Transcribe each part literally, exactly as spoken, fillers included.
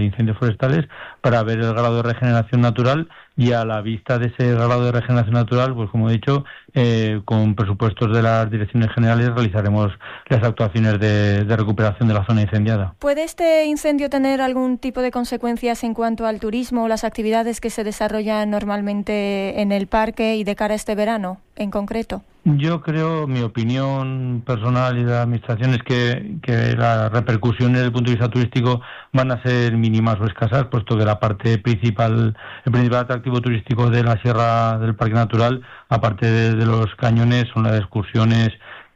incendios forestales para ver el grado de regeneración natural, y a la vista de ese grado de regeneración natural, pues como he dicho, eh, con presupuestos de las direcciones generales realizaremos las actuaciones de, de recuperación de la zona incendiada. ¿Puede este incendio tener algún tipo de consecuencias en cuanto al turismo o las actividades que se desarrollan normalmente en el parque y de cara a este verano en concreto? Yo creo, mi opinión personal y de la administración es que, que las repercusiones desde el punto de vista turístico van a ser mínimas o escasas, puesto que la parte principal, el principal atractivo turístico de la Sierra del Parque Natural, aparte de, de los cañones, son las excursiones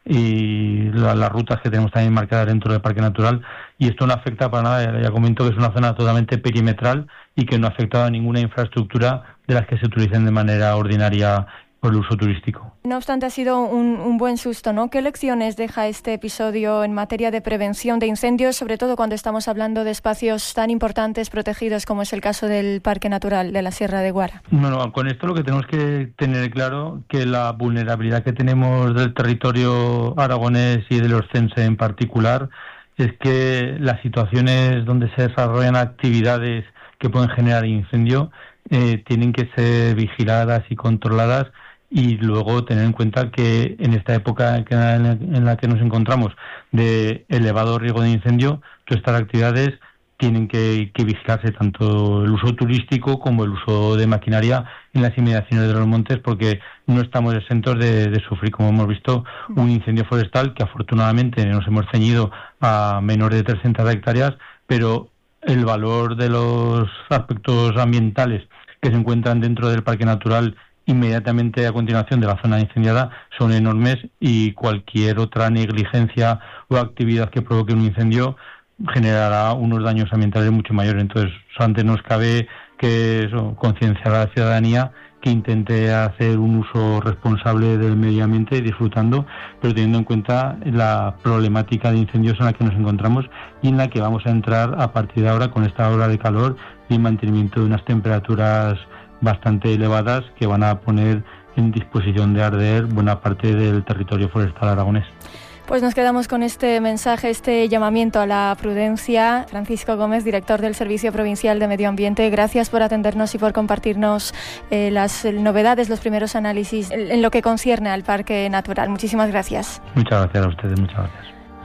y la, las rutas que tenemos también marcadas dentro del Parque Natural, y esto no afecta para nada. Ya, ya comento que es una zona totalmente perimetral y que no ha afectado a ninguna infraestructura de las que se utilicen de manera ordinaria por el uso turístico. No obstante, ha sido un, un buen susto, ¿no? ¿Qué lecciones deja este episodio en materia de prevención de incendios, sobre todo cuando estamos hablando de espacios tan importantes protegidos como es el caso del Parque Natural de la Sierra de Guara? Bueno, con esto lo que tenemos que tener claro que la vulnerabilidad que tenemos del territorio aragonés y de los cense en particular es que las situaciones donde se desarrollan actividades que pueden generar incendio eh, tienen que ser vigiladas y controladas. Y luego tener en cuenta que en esta época en la que nos encontramos de elevado riesgo de incendio, todas estas actividades tienen que, que vigilarse, tanto el uso turístico como el uso de maquinaria en las inmediaciones de los montes, porque no estamos exentos de, de sufrir, como hemos visto, un incendio forestal que afortunadamente nos hemos ceñido a menores de trescientas hectáreas, pero el valor de los aspectos ambientales que se encuentran dentro del Parque Natural inmediatamente a continuación de la zona incendiada son enormes, y cualquier otra negligencia o actividad que provoque un incendio generará unos daños ambientales mucho mayores. Entonces, antes nos cabe que eso, concienciar a la ciudadanía que intente hacer un uso responsable del medio ambiente y disfrutando, pero teniendo en cuenta la problemática de incendios en la que nos encontramos y en la que vamos a entrar a partir de ahora con esta ola de calor y el mantenimiento de unas temperaturas bastante elevadas que van a poner en disposición de arder buena parte del territorio forestal aragonés. Pues nos quedamos con este mensaje, este llamamiento a la prudencia. Francisco Gómez, director del Servicio Provincial de Medio Ambiente, gracias por atendernos y por compartirnos eh, las novedades, los primeros análisis en lo que concierne al Parque Natural. Muchísimas gracias. Muchas gracias a ustedes, muchas gracias.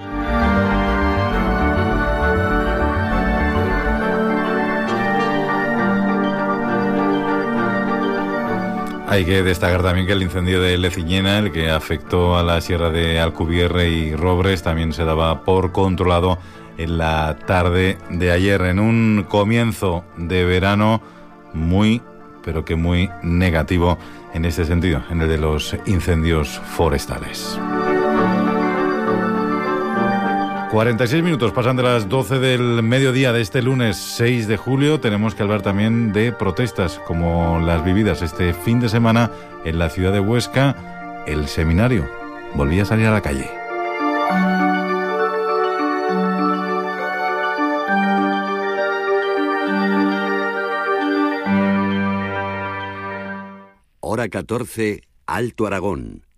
Hay que destacar también que el incendio de Leciñena, el que afectó a la Sierra de Alcubierre y Robres, también se daba por controlado en la tarde de ayer, en un comienzo de verano muy, pero que muy negativo en este sentido, en el de los incendios forestales. cuarenta y seis minutos pasan de las doce del mediodía de este lunes seis de julio. Tenemos que hablar también de protestas como las vividas este fin de semana en la ciudad de Huesca. El seminario volvía a salir a la calle. Hora catorce, Alto Aragón.